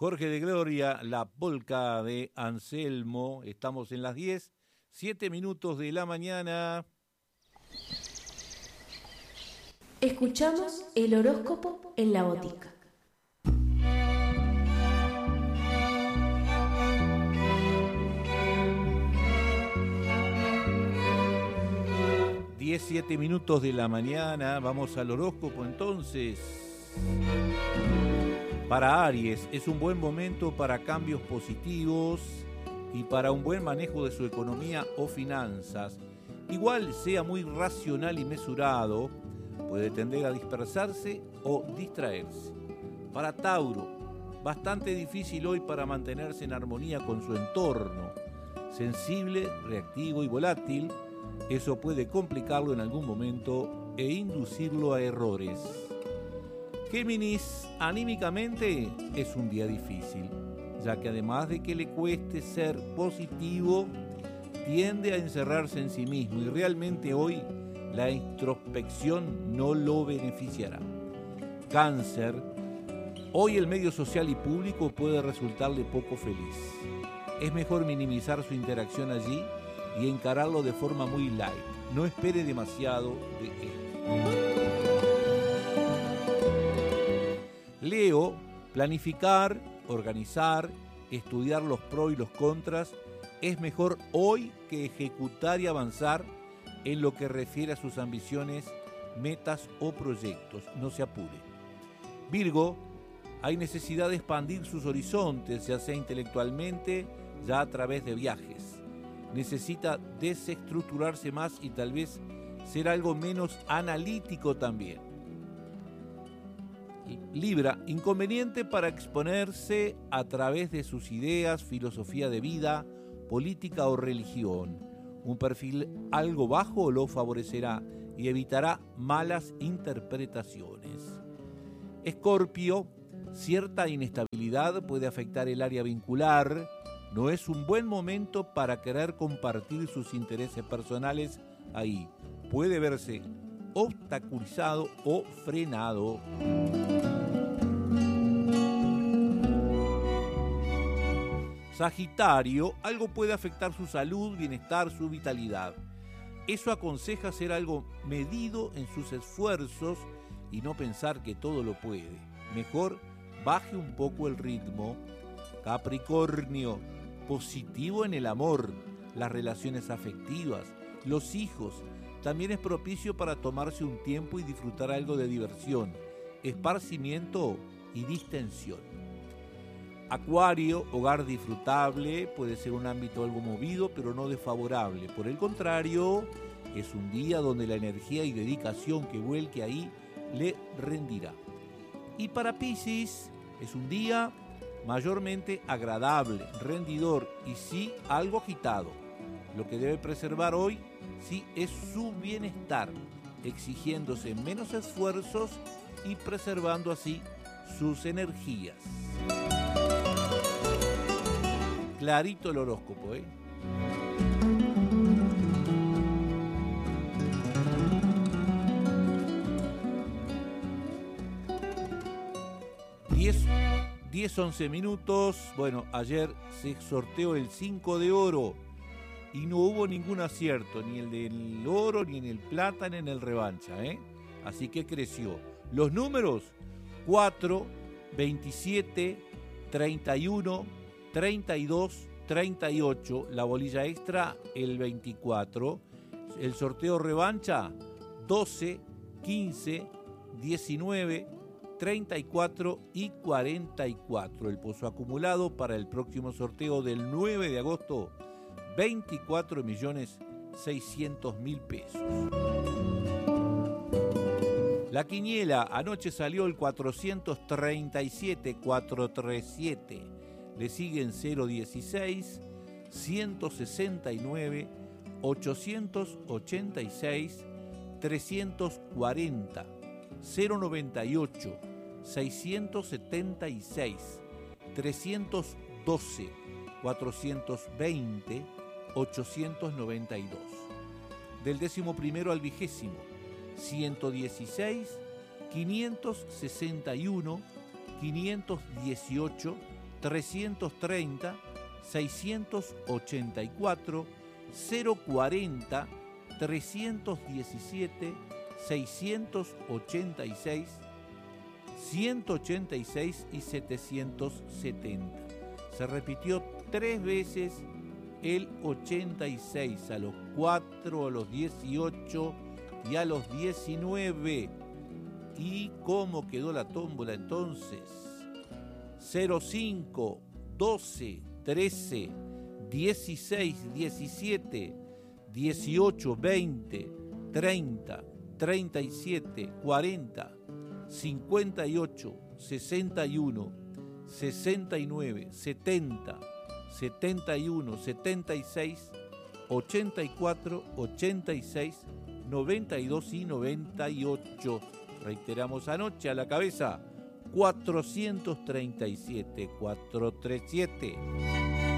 Jorge de Gloria, la polca de Anselmo. Estamos en las 10, 7 minutos de la mañana. Escuchamos el horóscopo en la botica. Siete minutos de la mañana, vamos al horóscopo entonces. Para Aries, es un buen momento para cambios positivos y para un buen manejo de su economía o finanzas. Igual sea muy racional y mesurado, puede tender a dispersarse o distraerse. Para Tauro, bastante difícil hoy para mantenerse en armonía con su entorno. Sensible, reactivo y volátil, eso puede complicarlo en algún momento e inducirlo a errores. Géminis, anímicamente es un día difícil, ya que además de que le cueste ser positivo, tiende a encerrarse en sí mismo y realmente hoy la introspección no lo beneficiará. Cáncer, hoy el medio social y público puede resultarle poco feliz. Es mejor minimizar su interacción allí y encararlo de forma muy light. No espere demasiado de él. Leo, planificar, organizar, estudiar los pros y los contras es mejor hoy que ejecutar y avanzar en lo que refiere a sus ambiciones, metas o proyectos. No se apure. Virgo, hay necesidad de expandir sus horizontes, ya sea intelectualmente, ya a través de viajes. Necesita desestructurarse más y tal vez ser algo menos analítico también. Libra, inconveniente para exponerse a través de sus ideas, filosofía de vida, política o religión. Un perfil algo bajo lo favorecerá y evitará malas interpretaciones. Escorpio, cierta inestabilidad puede afectar el área vincular. No es un buen momento para querer compartir sus intereses personales ahí. Puede verse obstaculizado o frenado. Sagitario, algo puede afectar su salud, bienestar, su vitalidad. Eso aconseja ser algo medido en sus esfuerzos y no pensar que todo lo puede. Mejor baje un poco el ritmo. Capricornio, positivo en el amor, las relaciones afectivas, los hijos. También es propicio para tomarse un tiempo y disfrutar algo de diversión, esparcimiento y distensión. Acuario, hogar disfrutable, puede ser un ámbito algo movido, pero no desfavorable. Por el contrario, es un día donde la energía y dedicación que vuelque ahí le rendirá. Y para Piscis, es un día mayormente agradable, rendidor y sí algo agitado. Lo que debe preservar hoy sí es su bienestar, exigiéndose menos esfuerzos y preservando así sus energías. Clarito el horóscopo, ¿eh? Diez, 11 minutos. Bueno, ayer se sorteó el 5 de oro y no hubo ningún acierto, ni el del oro, ni en el plata, ni en el revancha, ¿eh? Así que creció. Los números: 4, 27, 31, 32, 38. La bolilla extra, el 24. El sorteo revancha, 12, 15, 19, 34 y 44. El pozo acumulado para el próximo sorteo del 9 de agosto, 24.600.000 pesos. La quiniela, anoche salió el 437, 437. Le siguen 016, 169, 886, 340, 098, 676, 312, 420, 892. Del 11º al 20º, 116, 561, 518, 330 684 040 317 686 186 y 770. Se repitió 3 veces el 86, a los 4, a los 18 y a los 19. ¿Y cómo quedó la tómbola entonces? 05, 12, 13, 16, 17, 18, 20, 30, 37, 40, 58, 61, 69, 70, 71, 76, 84, 86, 92 y 98. Reiteramos anoche a la cabeza, 437, 437.